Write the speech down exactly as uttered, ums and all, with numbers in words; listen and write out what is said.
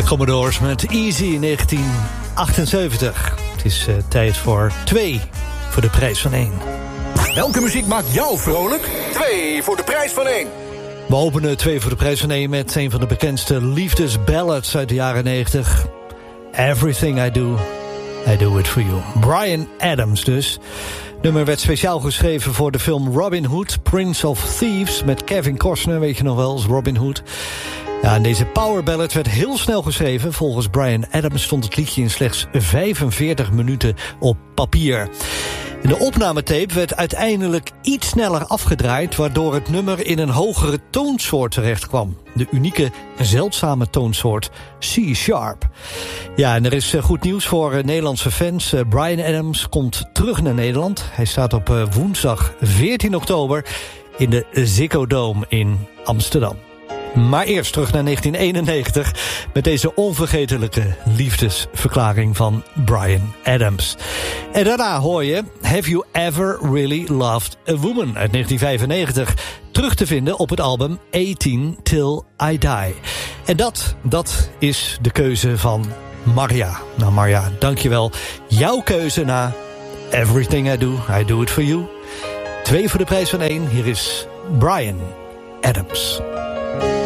Commodores met Easy in negentien achtenzeventig. Het is uh, tijd voor twee voor de prijs van één. Welke muziek maakt jou vrolijk? Twee voor de prijs van één. We openen twee voor de prijs van één met een van de bekendste liefdesballads uit de jaren negentig. Everything I Do, I Do It For You. Bryan Adams dus. Het nummer werd speciaal geschreven voor de film Robin Hood, Prince of Thieves, met Kevin Costner, weet je nog wel, als Robin Hood. Ja, en deze power ballad werd heel snel geschreven. Volgens Bryan Adams stond het liedje in slechts vijfenveertig minuten op papier. En de opnametape werd uiteindelijk iets sneller afgedraaid, waardoor het nummer in een hogere toonsoort terecht kwam. De unieke, zeldzame toonsoort C-sharp. Ja, en er is goed nieuws voor Nederlandse fans. Bryan Adams komt terug naar Nederland. Hij staat op woensdag veertien oktober in de Ziggo Dome in Amsterdam. Maar eerst terug naar negentien eenennegentig met deze onvergetelijke liefdesverklaring van Bryan Adams. En daarna hoor je Have You Ever Really Loved a Woman uit negentien vijfennegentig. Terug te vinden op het album eighteen Till I Die. En dat, dat is de keuze van Marja. Nou Marja, dankjewel. Jouw keuze na Everything I Do, I Do It For You. Twee voor de prijs van één. Hier is Bryan Adams.